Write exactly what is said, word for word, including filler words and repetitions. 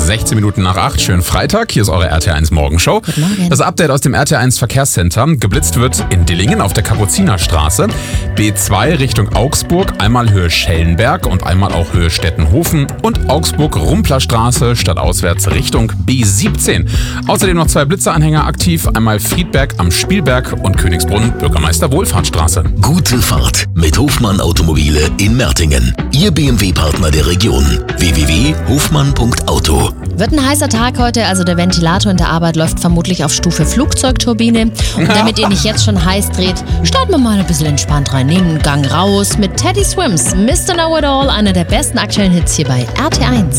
sechzehn Minuten nach acht. Schönen Freitag. Hier ist eure R T eins Morgenshow. Guten Morgen. Das Update aus dem R T eins Verkehrscenter. Geblitzt wird in Dillingen auf der Kapuzinerstraße. B zwei Richtung Augsburg. Einmal Höhe Schellenberg und einmal auch Höhe Stettenhofen. Und Augsburg-Rumpler-Straße stadtauswärts Richtung B siebzehn. Außerdem noch zwei Blitzeranhänger aktiv. Einmal Friedberg am Spielberg und Königsbrunn Bürgermeister Wohlfahrtsstraße. Gute Fahrt mit Hofmann Automobile in Mertingen. Ihr B M W-Partner der Region. w w w punkt hofmann punkt auto. Wird ein heißer Tag heute, also der Ventilator in der Arbeit läuft vermutlich auf Stufe Flugzeugturbine. Und damit ihr nicht jetzt schon heiß dreht, starten wir mal ein bisschen entspannt rein. Nehmen einen Gang raus mit Teddy Swims, Mister Know It All, einer der besten aktuellen Hits hier bei R T eins.